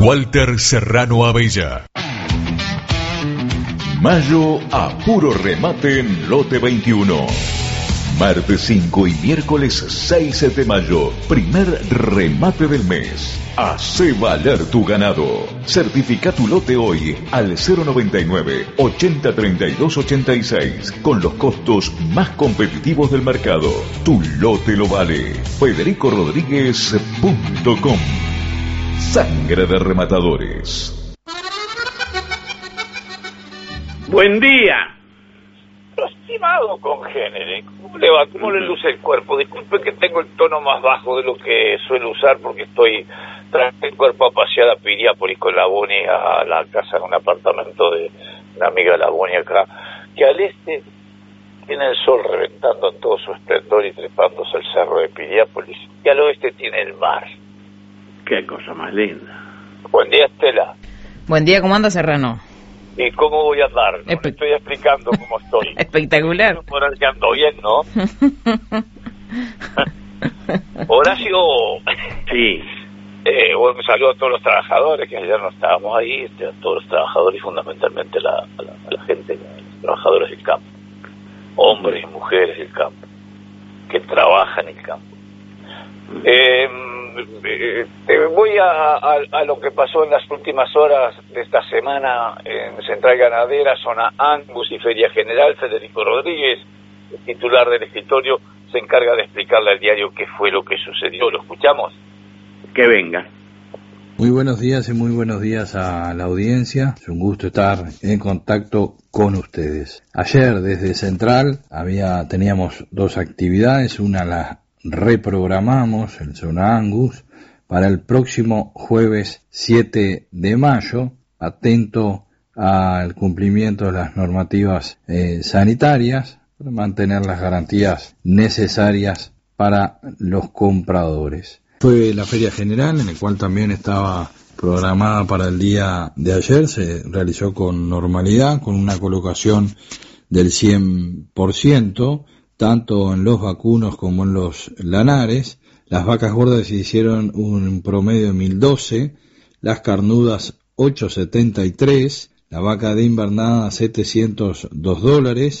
Walter Serrano Abella. Mayo a puro remate en Lote 21. Martes 5 y miércoles 6 de mayo, primer remate del mes. Hacé valer tu ganado. Certifica tu lote hoy al 099 80 32 86 con los costos más competitivos del mercado. Tu lote lo vale. FedericoRodríguez.com. Sangre de rematadores. Buen día. Estimado congénere, ¿cómo le va? ¿Cómo le luce el cuerpo? Disculpe que tengo el tono más bajo de lo que suelo usar porque estoy traje el cuerpo a pasear a Piriápolis con la Boni a la casa en un apartamento de una amiga de la Boni acá, que al este tiene el sol reventando en todo su esplendor y trepándose el cerro de Piriápolis, y al oeste tiene el mar. Qué cosa más linda. Buen día, Estela. Buen día, ¿cómo anda Serrano? ¿Y cómo voy a andar? No le estoy explicando cómo estoy. Espectacular. Por ahí ando bien, ¿no? Horacio. Sí. Bueno, un saludo a todos los trabajadores, que ayer no estábamos ahí, a todos los trabajadores y fundamentalmente a la gente, los trabajadores del campo, hombres y mujeres del campo, que trabajan en el campo. Voy a lo que pasó en las últimas horas de esta semana en Central Ganadera, zona Angus y Feria General. Federico Rodríguez, el titular del escritorio, se encarga de explicarle al diario qué fue lo que sucedió. ¿Lo escuchamos? Que venga. Muy buenos días y muy buenos días a la audiencia. Es un gusto estar en contacto con ustedes. Ayer desde Central teníamos dos actividades. Una la reprogramamos en zona Angus para el próximo jueves 7 de mayo, atento al cumplimiento de las normativas sanitarias, para mantener las garantías necesarias para los compradores. Fue la Feria General, en el cual también estaba programada para el día de ayer, se realizó con normalidad, con una colocación del 100%, tanto en los vacunos como en los lanares. Las vacas gordas se hicieron un promedio de 1012, las carnudas 873, la vaca de invernada $702,